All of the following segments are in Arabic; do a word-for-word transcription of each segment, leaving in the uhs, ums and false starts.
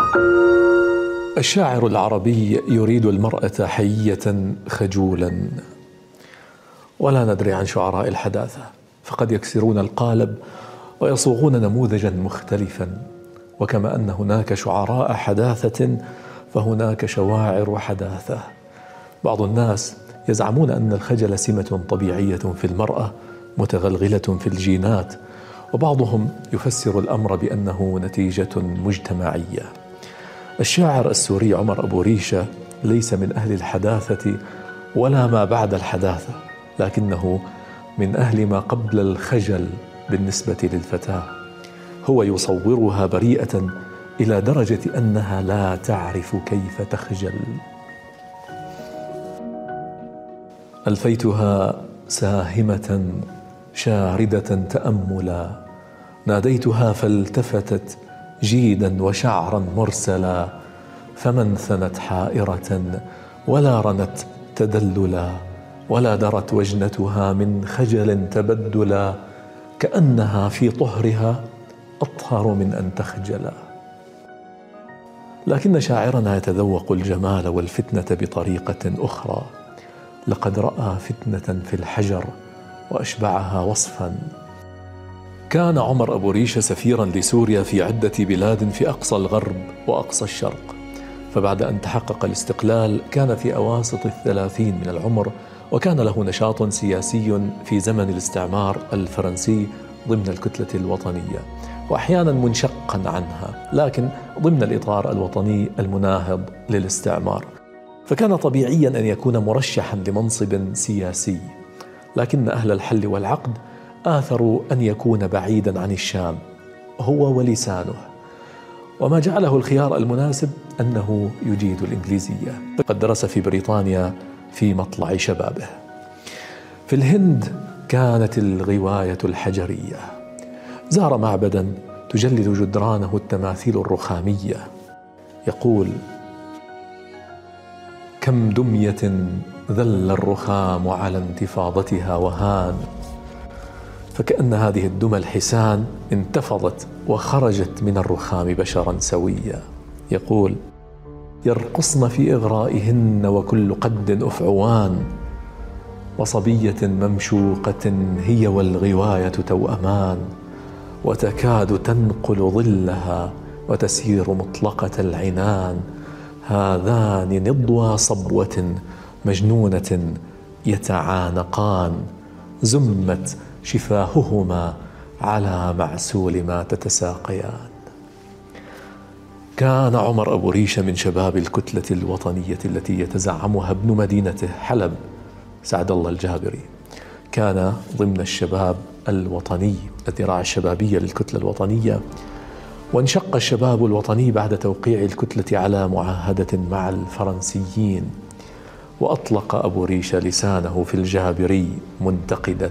الشاعر العربي يريد المرأة حية خجولا، ولا ندري عن شعراء الحداثة، فقد يكسرون القالب ويصوغون نموذجا مختلفا. وكما أن هناك شعراء حداثة فهناك شواعر حداثة. بعض الناس يزعمون أن الخجل سمة طبيعية في المرأة متغلغلة في الجينات، وبعضهم يفسر الأمر بأنه نتيجة مجتمعية. الشاعر السوري عمر أبو ريشة ليس من أهل الحداثة ولا ما بعد الحداثة، لكنه من أهل ما قبل الخجل بالنسبة للفتاة. هو يصورها بريئة إلى درجة أنها لا تعرف كيف تخجل. ألفيتها ساهمة شاردة تأملا، ناديتها فالتفتت جيدا وشعرا مرسلا، فمن ثنت حائرة ولا رنت تدللا، ولا درت وجنتها من خجل تبدلا، كأنها في طهرها أطهر من أن تخجلا. لكن شاعرنا يتذوق الجمال والفتنة بطريقة أخرى. لقد رأى فتنة في الحجر وأشبعها وصفا. كان عمر أبو ريشة سفيرا لسوريا في عدة بلاد في أقصى الغرب وأقصى الشرق، فبعد أن تحقق الاستقلال كان في أواسط الثلاثين من العمر، وكان له نشاط سياسي في زمن الاستعمار الفرنسي ضمن الكتلة الوطنية، وأحيانا منشقا عنها، لكن ضمن الإطار الوطني المناهض للاستعمار. فكان طبيعيا أن يكون مرشحا لمنصب سياسي، لكن أهل الحل والعقد آثروا أن يكون بعيدا عن الشام هو ولسانه، وما جعله الخيار المناسب أنه يجيد الإنجليزية. قد درس في بريطانيا في مطلع شبابه. في الهند كانت الغواية الحجرية. زار معبدا تجلد جدرانه التماثيل الرخامية. يقول: كم دمية ذل الرخام على انتفاضتها وهان، فكأن هذه الدمى الحسان انتفضت وخرجت من الرخام بشرا سويا. يقول: يرقصن في إغرائهن وكل قد أفعوان، وصبية ممشوقة هي والغواية توأمان، وتكاد تنقل ظلها وتسير مطلقة العنان، هذان نضوى صبوة مجنونة يتعانقان، زمت شفاههما على معسول ما تتساقيان. كان عمر أبو ريشة من شباب الكتلة الوطنية التي يتزعمها ابن مدينته حلب سعد الله الجابري. كان ضمن الشباب الوطني، الذراع الشبابية للكتلة الوطنية. وانشق الشباب الوطني بعد توقيع الكتلة على معاهدة مع الفرنسيين، وأطلق أبو ريشة لسانه في الجابري منتقدا.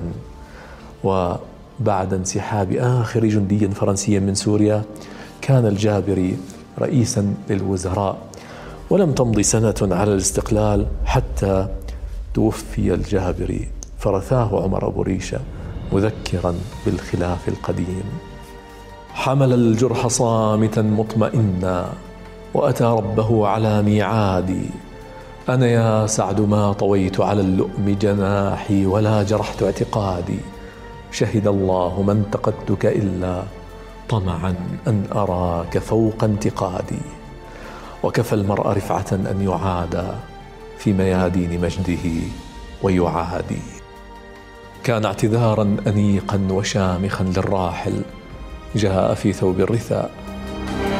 وبعد انسحاب آخر جندي فرنسي من سوريا كان الجابري رئيسا للوزراء، ولم تمض سنة على الاستقلال حتى توفي الجابري، فرثاه عمر أبو ريشة مذكرا بالخلاف القديم. حمل الجرح صامتا مطمئنا، وأتى ربه على ميعادي. أنا يا سعد ما طويت على اللؤم جناحي، ولا جرحت اعتقادي. شهد الله ما انتقدتك إلا طمعا أن أراك فوق انتقادي. وكفى المرء رفعة أن يعادى في ميادين مجده ويعادي. كان اعتذارا أنيقا وشامخا للراحل، جاء في ثوب الرثاء